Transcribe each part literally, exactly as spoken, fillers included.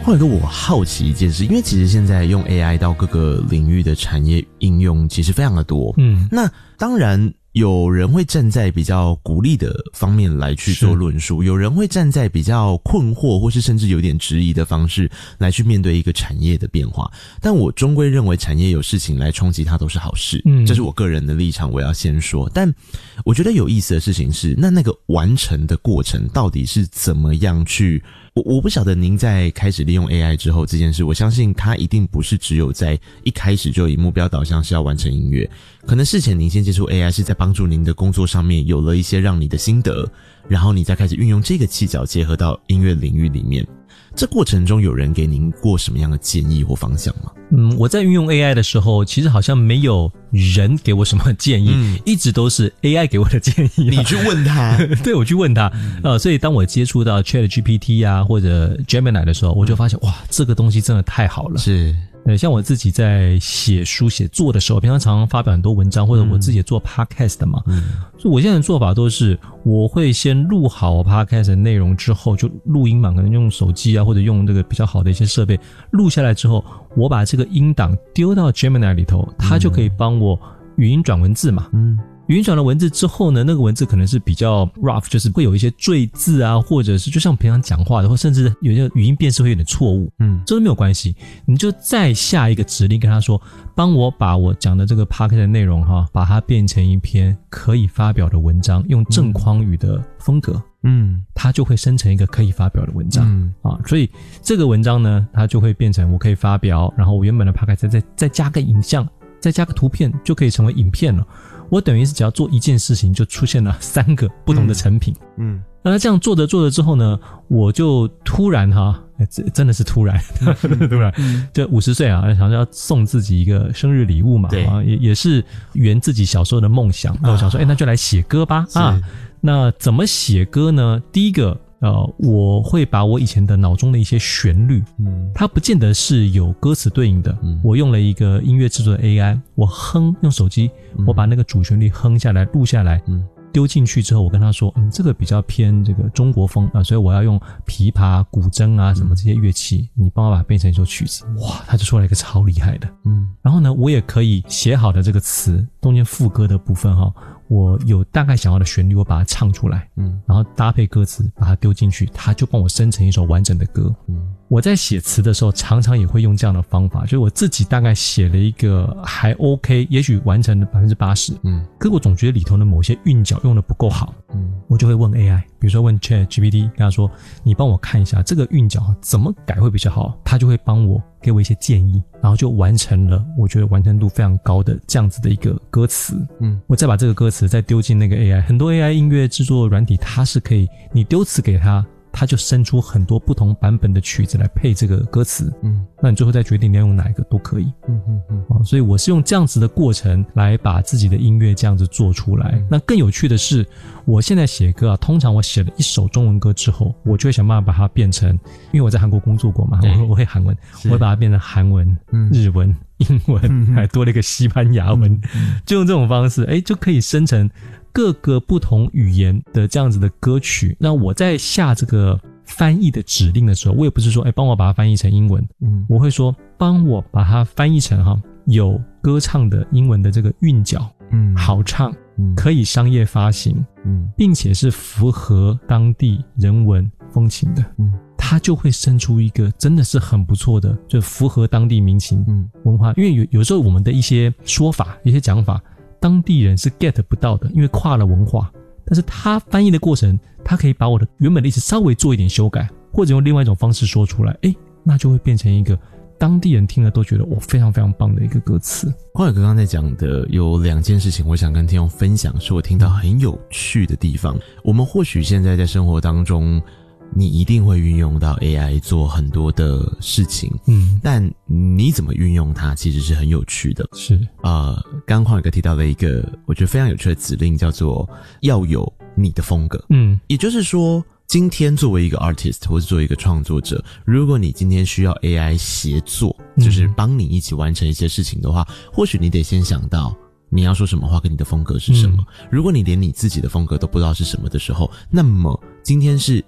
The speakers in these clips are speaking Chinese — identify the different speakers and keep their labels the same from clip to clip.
Speaker 1: 慧哥，我好奇一件事，因为其实现在用 A I 到各个领域的产业应用其实非常的多，嗯，那当然有人会站在比较鼓励的方面来去做论述，有人会站在比较困惑或是甚至有点质疑的方式来去面对一个产业的变化，但我终归认为产业有事情来冲击它都是好事，嗯，这是我个人的立场，我要先说。但我觉得有意思的事情是，那那个完成的过程到底是怎么样去，我我不晓得您在开始利用 A I 之后这件事，我相信它一定不是只有在一开始就以目标导向是要完成音乐，可能事前您先接触 A I 是在帮助您的工作上面有了一些让你的心得，然后你再开始运用这个犄角结合到音乐领域里面，这过程中有人给您过什么样的建议或方向吗？
Speaker 2: 嗯，我在运用 A I 的时候，其实好像没有人给我什么建议，嗯，一直都是 A I 给我的建议，啊，
Speaker 1: 你去问他。
Speaker 2: 对，我去问他，嗯，呃，所以当我接触到 ChatGPT 啊或者 Gemini 的时候，我就发现，嗯，哇，这个东西真的太好了。
Speaker 1: 是。
Speaker 2: 对，像我自己在写书写作的时候，平常常常发表很多文章，或者我自己也做 podcast 的嘛，嗯，所以我现在的做法都是，我会先录好 podcast 的内容之后，就录音嘛，可能用手机啊，或者用这个比较好的一些设备录下来之后，我把这个音档丢到 Gemini 里头，它就可以帮我语音转文字嘛，嗯。语音转了文字之后呢，那个文字可能是比较 rough， 就是会有一些赘字啊，或者是就像平常讲话的，或甚至有些语音辨识会有点错误，嗯，这都没有关系，你就再下一个指令跟他说，帮我把我讲的这个 podcast 的内容哈，把它变成一篇可以发表的文章，用正匡语的风格，嗯，它就会生成一个可以发表的文章，嗯啊，所以这个文章呢，它就会变成我可以发表，然后我原本的 podcast 再再加个影像，再加个图片，就可以成为影片了。我等于是只要做一件事情，就出现了三个不同的成品。嗯，那这样做着做着之后呢，我就突然哈，真的是突然，突然，就五十岁啊，想要送自己一个生日礼物嘛，啊，也也是圆自己小时候的梦想。那我想说，哎，那就来写歌吧啊。那怎么写歌呢？第一个。呃，我会把我以前的脑中的一些旋律，嗯，它不见得是有歌词对应的，嗯，我用了一个音乐制作的 A I， 我哼，用手机，嗯，我把那个主旋律哼下来，录下来，嗯，丢进去之后，我跟他说，嗯，这个比较偏这个中国风啊，所以我要用琵琶、古筝啊什么这些乐器，嗯，你帮我把它变成一首曲子，哇，他就出来一个超厉害的，嗯，然后呢，我也可以写好的这个词，中间副歌的部分哈。我有大概想要的旋律，我把它唱出来，嗯，然后搭配歌词把它丢进去，它就帮我生成一首完整的歌。嗯，我在写词的时候常常也会用这样的方法，就是我自己大概写了一个还 OK， 也许完成了 百分之八十， 嗯，可我总觉得里头的某些韵脚用的不够好，嗯，我就会问 A I， 比如说问 ChatGPT， 跟他说你帮我看一下这个韵脚怎么改会比较好，他就会帮我给我一些建议，然后就完成了我觉得完成度非常高的这样子的一个歌词。嗯，我再把这个歌词再丢进那个 A I， 很多 A I 音乐制作软体它是可以，你丢词给它，它就生出很多不同版本的曲子来配这个歌词。嗯，那你最后再决定你要用哪一个都可以。嗯嗯嗯、哦。所以我是用这样子的过程来把自己的音乐这样子做出来。嗯、那更有趣的是，我现在写歌啊，通常我写了一首中文歌之后，我就会想办法把它变成，因为我在韩国工作过嘛，我我会韩文，我会把它变成韩文、嗯、日文、英文，还多了一个西班牙文，嗯、就用这种方式，哎，就可以生成各个不同语言的这样子的歌曲。那我在下这个翻译的指令的时候，我也不是说，哎，帮我把它翻译成英文，嗯，我会说，帮我把它翻译成哈有歌唱的英文的这个韵脚，嗯，好唱，嗯，可以商业发行，嗯，并且是符合当地人文风情的，嗯，它就会生出一个真的是很不错的，就符合当地民情文化。因为有有时候我们的一些说法、一些讲法，当地人是 get 不到的，因为跨了文化。但是他翻译的过程，他可以把我的原本的意思稍微做一点修改，或者用另外一种方式说出来，诶，那就会变成一个当地人听了都觉得我非常非常棒的一个歌词。
Speaker 1: 光友刚刚在讲的有两件事情，我想跟听众分享，是我听到很有趣的地方。我们或许现在在生活当中，你一定会运用到 A I 做很多的事情，嗯，但你怎么运用它其实是很有趣的。
Speaker 2: 是，
Speaker 1: 呃，刚刚黄宇哥提到了一个我觉得非常有趣的指令，叫做要有你的风格。嗯，也就是说，今天作为一个 artist 或是作为一个创作者，如果你今天需要 A I 协作，就是帮你一起完成一些事情的话，嗯、或许你得先想到你要说什么话跟你的风格是什么。嗯、如果你连你自己的风格都不知道是什么的时候，那么今天是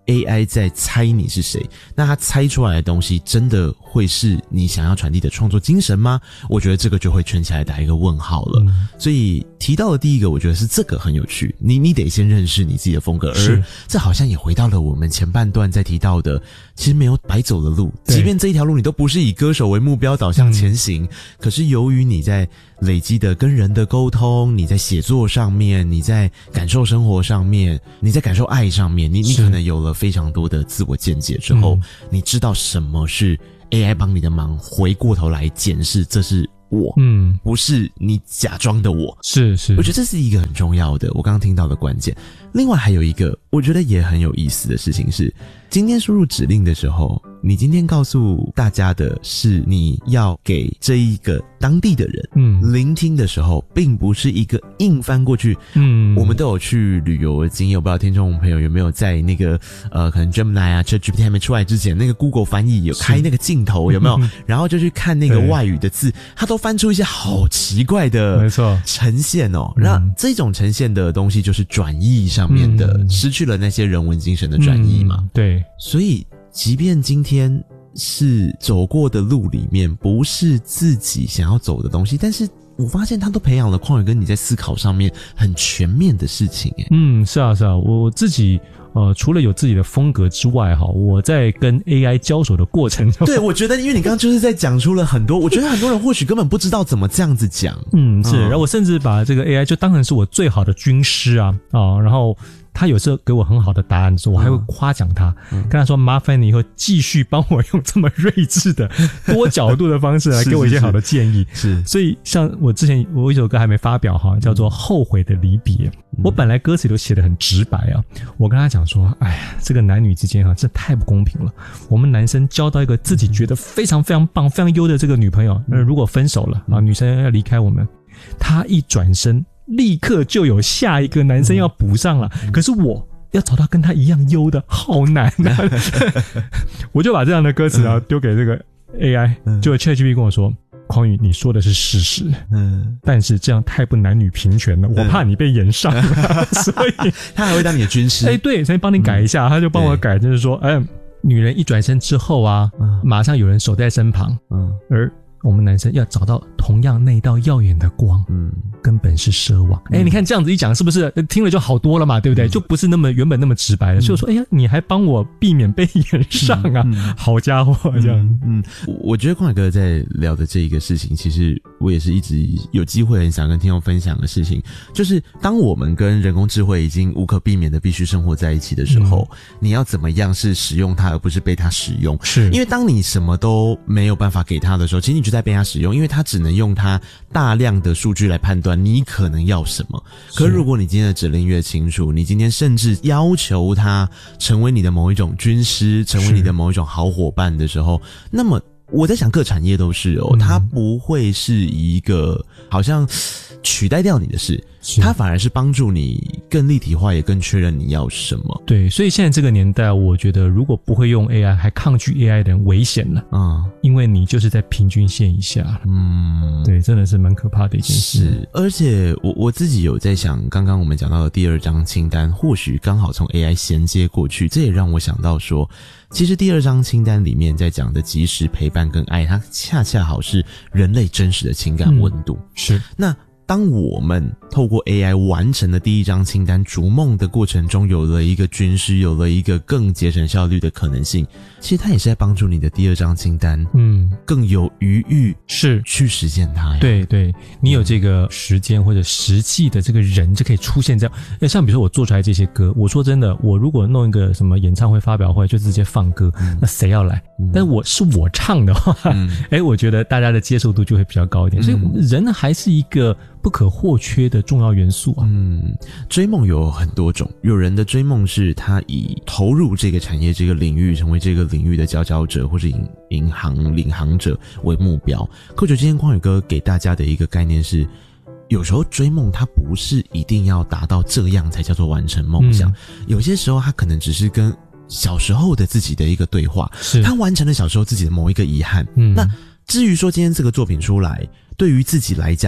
Speaker 1: A I 在猜你是谁，那它猜出来的东西真的会是你想要传递的创作精神吗？我觉得这个就会圈起来打一个问号了。嗯、所以提到的第一个，我觉得是这个很有趣，你你得先认识你自己的风格，而这好像也回到了我们前半段在提到的，其实没有白走的路，即便这一条路你都不是以歌手为目标导向前行，嗯、可是由于你在累积的跟人的沟通，你在写作上面，你在感受生活上面，你在感受爱上面，你你可能有了非常多的自我见解之后，嗯、你知道什么是 A I 帮你的忙，回过头来检视这是我，嗯，不是你假装的我，
Speaker 2: 是是，
Speaker 1: 我觉得这是一个很重要的，我刚刚听到的关键。另外还有一个我觉得也很有意思的事情是，今天输入指令的时候，你今天告诉大家的是你要给这一个当地的人，嗯，聆听的时候，并不是一个硬翻过去。嗯，我们都有去旅游的经验，我不知道听众朋友有没有在那个呃，可能 Gemini 啊 ChatGPT 还没出来之前，那个 Google 翻译有开那个镜头，有没有？然后就去看那个外语的字，它都翻出一些好奇怪的，
Speaker 2: 没错，
Speaker 1: 呈现哦。那、嗯、这种呈现的东西就是转译上面的，嗯、失去了那些人文精神的转译嘛。
Speaker 2: 嗯、对，
Speaker 1: 所以即便今天是走过的路里面不是自己想要走的东西，但是我发现他都培养了匡宇跟你在思考上面很全面的事情耶。
Speaker 2: 嗯，是啊是啊，我自己呃，除了有自己的风格之外哈，我在跟 A I 交手的过程中，
Speaker 1: 对，我觉得因为你刚刚就是在讲出了很多，我觉得很多人或许根本不知道怎么这样子讲。
Speaker 2: 嗯，是，然后我甚至把这个 A I 就当成是我最好的军师啊啊，然后他有时候给我很好的答案的时候，我还会夸奖他，嗯、跟他说麻烦你以后继续帮我用这么睿智的多角度的方式来给我一些好的建议。
Speaker 1: 是, 是, 是, 是，
Speaker 2: 所以像我之前我有一首歌还没发表哈，叫做《后悔的离别》。嗯、我本来歌词都写得很直白啊，我跟他讲说，哎呀，这个男女之间啊，这太不公平了。我们男生交到一个自己觉得非常非常棒、非常优的这个女朋友，那如果分手了啊，女生要离开我们，他一转身，立刻就有下一个男生要补上了。嗯、可是我要找到跟他一样优的，好难啊！我就把这样的歌词啊丢给这个 A I，、嗯、就 ChatGPT 跟我说。匡宇，你说的是事实，嗯，但是这样太不男女平权了，我怕你被延上了，嗯、所以
Speaker 1: 他还会当你的军师，
Speaker 2: 哎，对，所以帮你改一下，嗯、他就帮我改，就是说，哎，女人一转身之后啊，嗯、马上有人守在身旁，嗯，而我们男生要找到同样那道耀眼的光，嗯，根本是奢望。哎、嗯，你看这样子一讲，是不是听了就好多了嘛？对不对？嗯、就不是那么原本那么直白了。嗯、所以我说，哎呀，你还帮我避免被延上啊，嗯嗯、好家伙，这样。
Speaker 1: 嗯，嗯我觉得匡宇哥在聊的这一个事情，其实我也是一直有机会很想跟听众分享的事情，就是当我们跟人工智慧已经无可避免的必须生活在一起的时候，嗯、你要怎么样是使用它，而不是被它使用？
Speaker 2: 是
Speaker 1: 因为当你什么都没有办法给它的时候，其实你就在被它使用，因为它只能用它大量的数据来判断你可能要什么。可是如果你今天的指令越清楚，你今天甚至要求它成为你的某一种军师，成为你的某一种好伙伴的时候，那么我在想各产业都是哦，它不会是一个好像取代掉你的事，它反而是帮助你更立体化，也更确认你要什么。
Speaker 2: 对，所以现在这个年代，我觉得如果不会用 A I 还抗拒 A I 的人危险了啊、嗯，因为你就是在平均线以下。嗯，对，真的是蛮可怕的一件事。
Speaker 1: 是，而且我我自己有在想，刚刚我们讲到的第二张清单，或许刚好从 A I 衔接过去，这也让我想到说，其实第二张清单里面在讲的及时陪伴跟爱，它恰恰好是人类真实的情感温度。嗯、
Speaker 2: 是，
Speaker 1: 那当我们透过 A I 完成了第一张清单，逐梦的过程中有了一个军师，有了一个更节省效率的可能性，其实它也是在帮助你的第二张清单，嗯，更有余裕
Speaker 2: 是
Speaker 1: 去实现它呀。
Speaker 2: 对对，你有这个时间或者实际的这个人就可以出现这样。像比如说我做出来这些歌，我说真的，我如果弄一个什么演唱会发表会就直接放歌，嗯、那谁要来？嗯、但是我是我唱的话，哎、嗯，我觉得大家的接受度就会比较高一点。所以人还是一个不可或缺的重要元素啊。
Speaker 1: 嗯，追梦有很多种，有人的追梦是他以投入这个产业这个领域，成为这个领域的佼佼者或是引引航领航者为目标。可我觉得今天匡宇哥给大家的一个概念是，有时候追梦它不是一定要达到这样才叫做完成梦想，嗯、有些时候它可能只是跟小时候的自己的一个对话，是他完成了小时候自己的某一个遗憾。嗯，那至于说今天这个作品出来，对于自己来讲，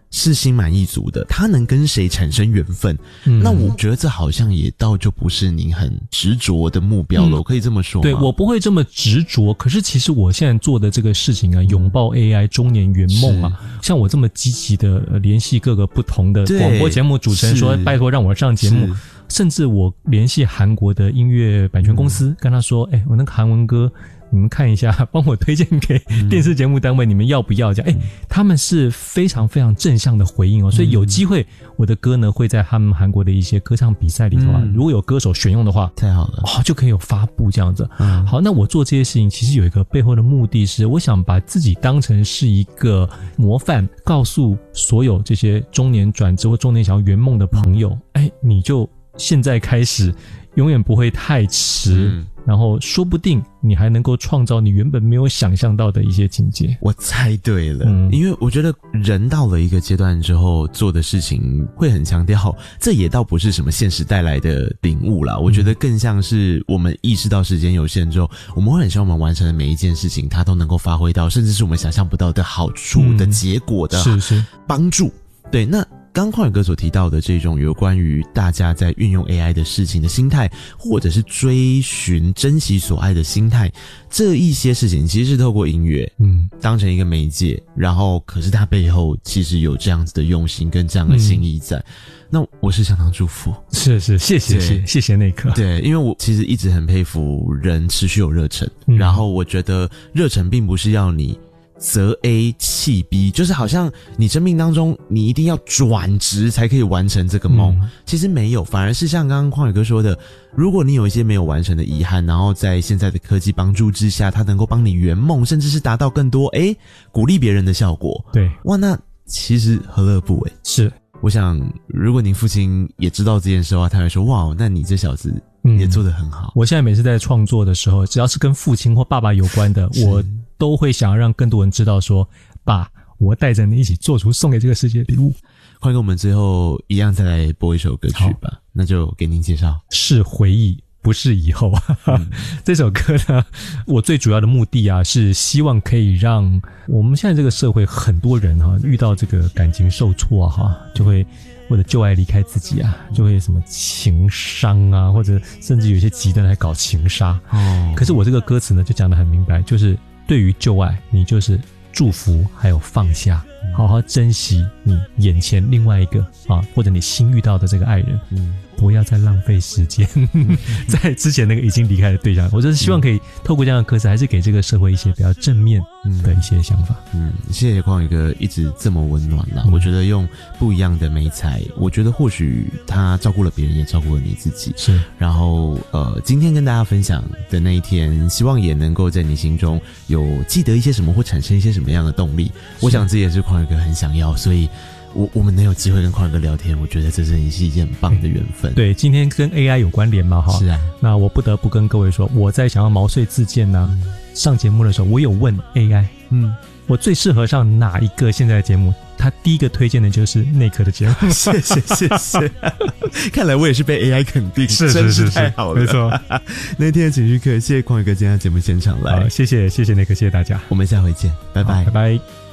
Speaker 1: 是心满意足的，他能跟谁产生缘分、嗯、那我觉得这好像也倒就不是你很执着的目标了、嗯、我可以这么说吗？
Speaker 2: 对，我不会这么执着，可是其实我现在做的这个事情啊，拥抱 A I 中年圆梦啊，像我这么积极的联系各个不同的广播节目主持人说拜托让我上节目，甚至我联系韩国的音乐版权公司、嗯、跟他说哎，我那个韩文歌你们看一下，帮我推荐给电视节目单位、嗯、你们要不要这样？哎，他们是非常非常正向的回应哦，所以有机会我的歌呢会在他们韩国的一些歌唱比赛里头啊、嗯，如果有歌手选用的话，
Speaker 1: 太好了，
Speaker 2: 哦，就可以有发布这样子、嗯。好，那我做这些事情其实有一个背后的目的是，我想把自己当成是一个模范，告诉所有这些中年转职或中年想要圆梦的朋友，哎，你就现在开始，永远不会太迟。嗯，然后说不定你还能够创造你原本没有想象到的一些境界。
Speaker 1: 我猜对了、嗯、因为我觉得人到了一个阶段之后做的事情会很强调，这也倒不是什么现实带来的领悟啦，我觉得更像是我们意识到时间有限之后，我们会很希望我们完成的每一件事情它都能够发挥到甚至是我们想象不到的好处、嗯、的结果的是是帮助。对，那刚刚邝宇哥所提到的这种有关于大家在运用 A I 的事情的心态，或者是追寻珍惜所爱的心态，这一些事情其实是透过音乐嗯，当成一个媒介，然后可是它背后其实有这样子的用心跟这样的心意在、嗯、那我是相当祝福。
Speaker 2: 是是，谢谢谢谢谢那颗。
Speaker 1: 对，因为我其实一直很佩服人持续有热忱、嗯、然后我觉得热忱并不是要你择 A 弃 B， 就是好像你生命当中你一定要转职才可以完成这个梦、嗯、其实没有，反而是像刚刚邝宇哥说的，如果你有一些没有完成的遗憾，然后在现在的科技帮助之下，它能够帮你圆梦，甚至是达到更多诶鼓励别人的效果。
Speaker 2: 对，
Speaker 1: 哇，那其实何乐不为。
Speaker 2: 是，
Speaker 1: 我想如果您父亲也知道这件事的话，他会说哇，那你这小子也做得很好、嗯、
Speaker 2: 我现在每次在创作的时候，只要是跟父亲或爸爸有关的，我都会想要让更多人知道说，爸，我带着你一起做出送给这个世界的礼物。
Speaker 1: 欢迎我们最后一样再来播一首歌曲吧，那就给您介绍。
Speaker 2: 是回忆，不是以后。嗯、这首歌呢，我最主要的目的啊，是希望可以让我们现在这个社会很多人哈、啊，遇到这个感情受挫哈、啊，就会为了旧爱离开自己啊，就会什么情伤啊，或者甚至有些极端来搞情杀。哦，可是我这个歌词呢，就讲得很明白，就是对于旧爱，你就是祝福还有放下，好好珍惜你眼前另外一个啊，或者你新遇到的这个爱人，嗯，不要再浪费时间在之前那个已经离开的对象。我就是希望可以透过这样的歌词，还是给这个社会一些比较正面的一些想法。嗯，
Speaker 1: 谢谢邝宇哥一直这么温暖啦、嗯。我觉得用不一样的媒材，我觉得或许他照顾了别人，也照顾了你自己。是，然后呃，今天跟大家分享的那一天，希望也能够在你心中有记得一些什么，或产生一些什么样的动力。我想这也是邝宇哥很想要，所以我我们能有机会跟邝宇哥聊天，我觉得这是也是一件很棒的缘分。
Speaker 2: 对，今天跟 A I 有关联嘛，哈，是啊。那我不得不跟各位说，我在想要毛遂自荐呢、啊嗯，上节目的时候，我有问 A I， 嗯，我最适合上哪一个现在的节目？他第一个推荐的就是内科的节目。
Speaker 1: 谢谢谢谢，看来我也是被 A I 肯定，
Speaker 2: 是是是是，
Speaker 1: 太好了，
Speaker 2: 没错。
Speaker 1: 那天的情绪课，谢谢邝宇哥今天的节目现场来，
Speaker 2: 谢谢谢谢内科，谢谢大家，
Speaker 1: 我们下回见，拜拜
Speaker 2: 拜拜。